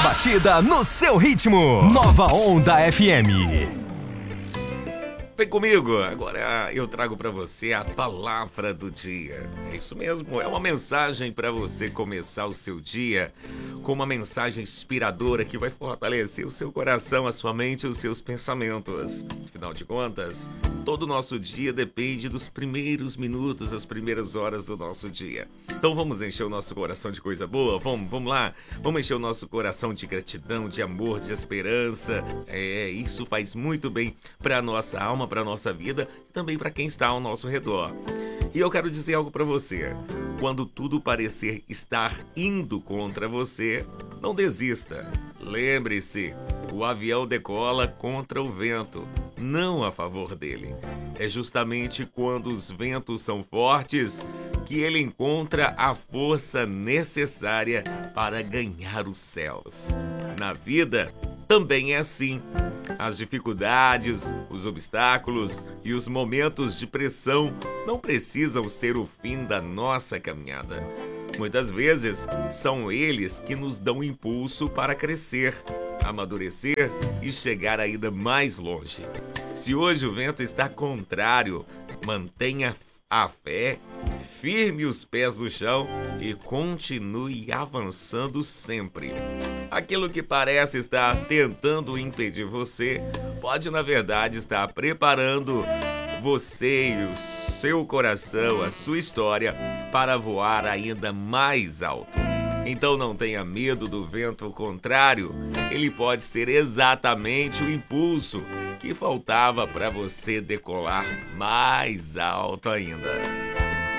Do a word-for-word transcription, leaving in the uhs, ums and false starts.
batida no seu ritmo. Nova Onda F M. Vem comigo, agora eu trago para você a palavra do dia. É isso mesmo, é uma mensagem para você começar o seu dia com uma mensagem inspiradora que vai fortalecer o seu coração, a sua mente e os seus pensamentos. Afinal de contas, todo o nosso dia depende dos primeiros minutos, das primeiras horas do nosso dia. Então vamos encher o nosso coração de coisa boa? Vamos, vamos lá? Vamos encher o nosso coração de gratidão, de amor, de esperança. É, isso faz muito bem para a nossa alma, para a nossa vida e também para quem está ao nosso redor. E eu quero dizer algo para você. Quando tudo parecer estar indo contra você, não desista. Lembre-se, o avião decola contra o vento, não a favor dele. É justamente quando os ventos são fortes que ele encontra a força necessária para ganhar os céus. Na vida, também é assim. As dificuldades, os obstáculos e os momentos de pressão não precisam ser o fim da nossa caminhada. Muitas vezes, são eles que nos dão impulso para crescer, amadurecer e chegar ainda mais longe. Se hoje o vento está contrário, mantenha a fé, firme os pés no chão e continue avançando sempre. Aquilo que parece estar tentando impedir você, pode na verdade estar preparando você e o seu coração, a sua história, para voar ainda mais alto. Então não tenha medo do vento contrário, ele pode ser exatamente o impulso que faltava para você decolar mais alto ainda.